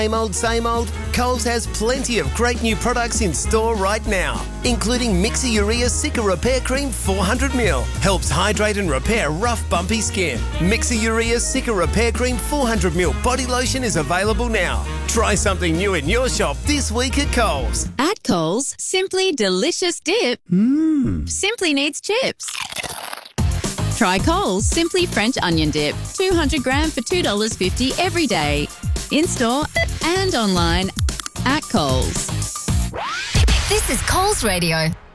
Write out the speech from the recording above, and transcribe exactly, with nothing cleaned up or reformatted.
Same old, same old? Coles has plenty of great new products in store right now, including Mixer-Urea Cica Repair Cream four hundred milliliters. Helps hydrate and repair rough, bumpy skin. Mixer-Urea Cica Repair Cream four hundred milliliters body lotion is available now. Try something new in your shop this week at Coles. At Coles, Simply Delicious Dip Mmm. simply needs chips. Try Coles Simply French Onion Dip, two hundred gram for two dollars fifty every day. In-store and online at Coles. This is Coles Radio.